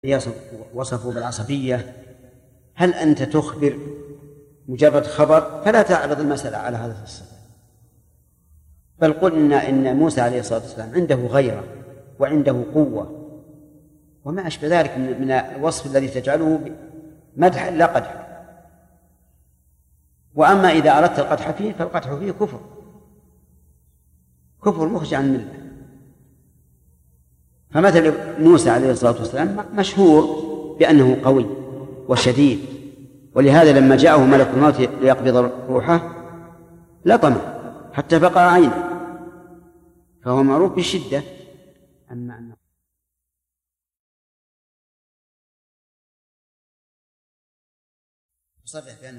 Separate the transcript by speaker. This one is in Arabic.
Speaker 1: وصفوا بالعصبية، هل أنت تخبر مجرد خبر فلا تعرض المسألة على هذا الصفة، بل قل إن موسى عليه الصلاة والسلام عنده غيرة وعنده قوة وما أشبه ذلك من الوصف الذي تجعله مدحا لا قدحا. وأما إذا أردت القدح فيه فالقدح فيه كفر مخرج عن الملة. فمثل موسى عليه الصلاة والسلام مشهور بأنه قوي وشديد، ولهذا لما جاءه ملك الموت ليقبض روحه لطمه حتى فقع عينه، فهو معروف بالشدة. أما أنه